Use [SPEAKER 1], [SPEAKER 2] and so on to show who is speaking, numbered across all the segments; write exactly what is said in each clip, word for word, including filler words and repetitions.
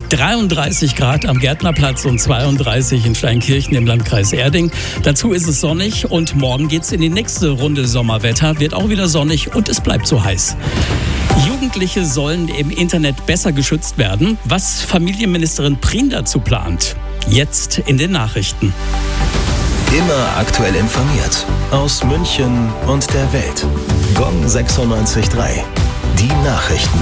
[SPEAKER 1] dreiunddreißig Grad am Gärtnerplatz und zweiunddreißig in Steinkirchen im Landkreis Erding. Dazu ist es sonnig und morgen geht's in die nächste Runde Sommerwetter. Wird auch wieder sonnig und es bleibt so heiß. Jugendliche sollen im Internet besser geschützt werden. Was Familienministerin Prien dazu plant, jetzt in den Nachrichten.
[SPEAKER 2] Immer aktuell informiert. Aus München und der Welt. Gong sechsundneunzig Komma drei. Die Nachrichten.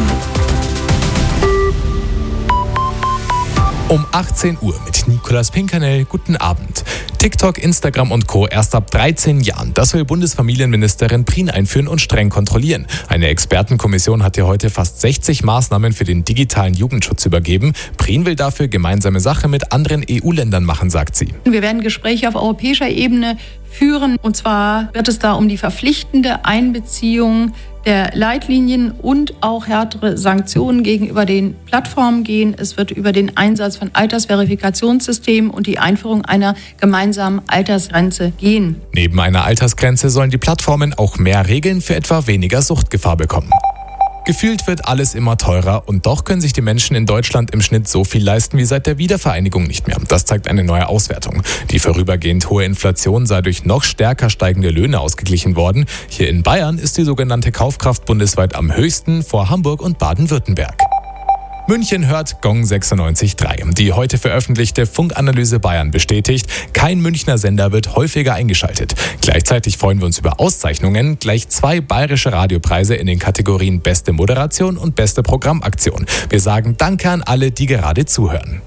[SPEAKER 3] Um achtzehn Uhr mit Nicolas Pinkernell. Guten Abend. TikTok, Instagram und Co. erst ab dreizehn Jahren. Das will Bundesfamilienministerin Prien einführen und streng kontrollieren. Eine Expertenkommission hat ihr heute fast sechzig Maßnahmen für den digitalen Jugendschutz übergeben. Prien will dafür gemeinsame Sache mit anderen E U-Ländern machen, sagt sie.
[SPEAKER 4] Wir werden Gespräche auf europäischer Ebene führen. Und zwar wird es da um die verpflichtende Einbeziehung der Leitlinien und auch härtere Sanktionen gegenüber den Plattformen gehen. Es wird über den Einsatz von Altersverifikationssystemen und die Einführung einer gemeinsamen Altersgrenze gehen.
[SPEAKER 3] Neben einer Altersgrenze sollen die Plattformen auch mehr Regeln für etwa weniger Suchtgefahr bekommen. Gefühlt wird alles immer teurer und doch können sich die Menschen in Deutschland im Schnitt so viel leisten wie seit der Wiedervereinigung nicht mehr. Das zeigt eine neue Auswertung. Die vorübergehend hohe Inflation sei durch noch stärker steigende Löhne ausgeglichen worden. Hier in Bayern ist die sogenannte Kaufkraft bundesweit am höchsten, vor Hamburg und Baden-Württemberg. München hört Gong sechsundneunzig Komma drei. Die heute veröffentlichte Funkanalyse Bayern bestätigt, kein Münchner Sender wird häufiger eingeschaltet. Gleichzeitig freuen wir uns über Auszeichnungen, gleich zwei bayerische Radiopreise in den Kategorien Beste Moderation und Beste Programmaktion. Wir sagen Danke an alle, die gerade zuhören.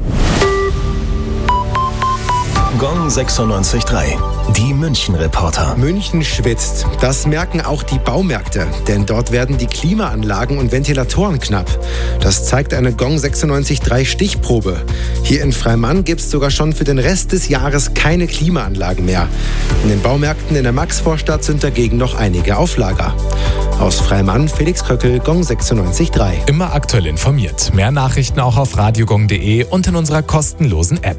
[SPEAKER 2] Gong sechsundneunzig Komma drei. Die München-Reporter.
[SPEAKER 5] München schwitzt. Das merken auch die Baumärkte, denn dort werden die Klimaanlagen und Ventilatoren knapp. Das zeigt eine Gong sechsundneunzig Komma drei Stichprobe. Hier in Freimann gibt es sogar schon für den Rest des Jahres keine Klimaanlagen mehr. In den Baumärkten in der Maxvorstadt sind dagegen noch einige auf Lager. Aus Freimann, Felix Köckel, Gong sechsundneunzig Komma drei.
[SPEAKER 3] Immer aktuell informiert. Mehr Nachrichten auch auf radiogong punkt de und in unserer kostenlosen App.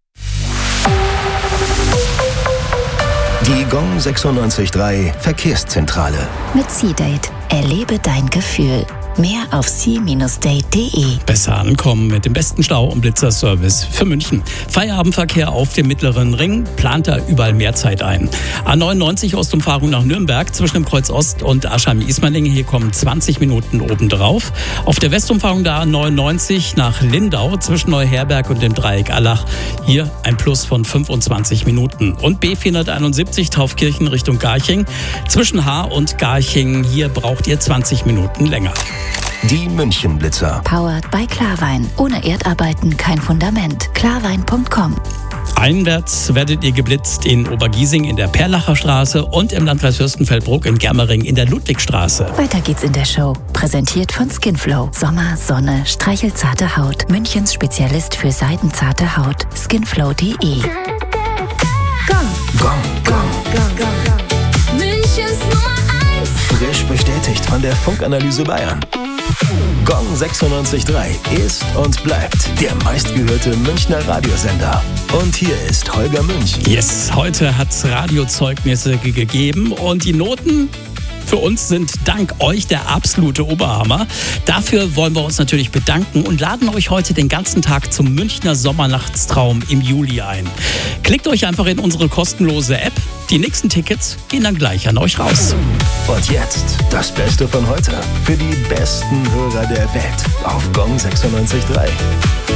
[SPEAKER 2] Die Gong sechsundneunzig Komma drei Verkehrszentrale.
[SPEAKER 6] Mit C-Date. Erlebe dein Gefühl. Mehr auf c Bindestrich date punkt de.
[SPEAKER 1] Besser ankommen mit dem besten Stau- und Blitzerservice für München. Feierabendverkehr auf dem Mittleren Ring plant da überall mehr Zeit ein. A neunundneunzig Ostumfahrung nach Nürnberg zwischen dem Kreuz Ost und Aschheim-Ismaning. Hier kommen zwanzig Minuten obendrauf. Auf der Westumfahrung der A neunundneunzig nach Lindau zwischen Neuherberg und dem Dreieck Allach. Hier ein Plus von fünfundzwanzig Minuten. Und B vierhunderteinundsiebzig Taufkirchen Richtung Garching. Zwischen Haar und Garching. Hier braucht ihr zwanzig Minuten länger.
[SPEAKER 2] Die München-Blitzer.
[SPEAKER 6] Powered by Klarwein. Ohne Erdarbeiten kein Fundament. klarwein punkt com.
[SPEAKER 1] Einwärts werdet ihr geblitzt in Obergiesing in der Perlacher Straße und im Landkreis Fürstenfeldbruck in Germering in der Ludwigstraße.
[SPEAKER 6] Weiter geht's in der Show. Präsentiert von Skinflow. Sommer, Sonne, streichelzarte Haut. Münchens Spezialist für seidenzarte Haut. skinflow punkt de.
[SPEAKER 2] Gong. Gong. Gong.
[SPEAKER 7] Gong, Gong, Gong. Münchens Nummer eins.
[SPEAKER 2] Frisch bestätigt von der Funkanalyse Bayern. Gong sechsundneunzig Komma drei ist und bleibt der meistgehörte Münchner Radiosender. Und hier ist Holger Münch.
[SPEAKER 1] Yes, heute hat es Radiozeugnisse ge- gegeben und die Noten für uns sind dank euch der absolute Oberhammer. Dafür wollen wir uns natürlich bedanken und laden euch heute den ganzen Tag zum Münchner Sommernachtstraum im Juli ein. Klickt euch einfach in unsere kostenlose App. Die nächsten Tickets gehen dann gleich an euch raus.
[SPEAKER 2] Und jetzt das Beste von heute für die besten Hörer der Welt auf Gong sechsundneunzig Komma drei.